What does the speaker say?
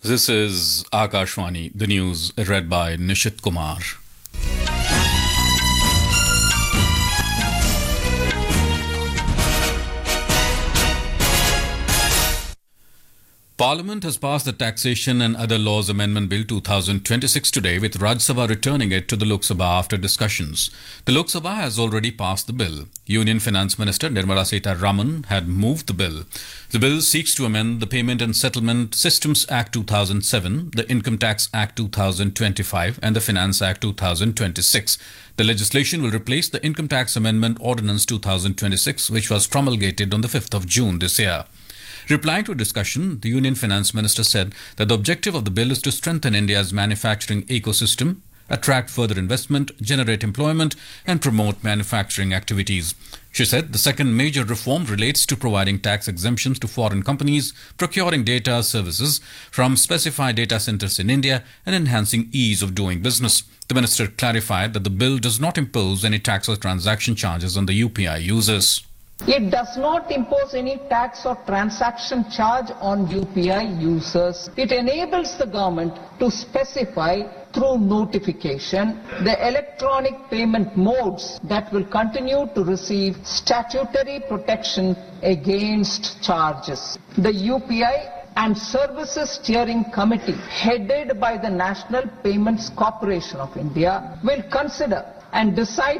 This is Akashvani, the news read by Nishit Kumar. Parliament has passed the Taxation and Other Laws Amendment Bill 2026 today, with Rajya Sabha returning it to the Lok Sabha after discussions. The Lok Sabha has already passed the bill. Union Finance Minister Nirmala Sitharaman had moved the bill. The bill seeks to amend the Payment and Settlement Systems Act 2007, the Income Tax Act 2025 and the Finance Act 2026. The legislation will replace the Income Tax Amendment Ordinance 2026, which was promulgated on the 5th of June this year. Replying to a discussion, the Union Finance Minister said that the objective of the bill is to strengthen India's manufacturing ecosystem, attract further investment, generate employment, and promote manufacturing activities. She said the second major reform relates to providing tax exemptions to foreign companies, procuring data services from specified data centers in India, and enhancing ease of doing business. The minister clarified that the bill does not impose any tax or transaction charges on the UPI users. It does not impose any tax or transaction charge on UPI users. It enables the government to specify through notification the electronic payment modes that will continue to receive statutory protection against charges. The UPI and Services Steering Committee, headed by the National Payments Corporation of India, will consider and decide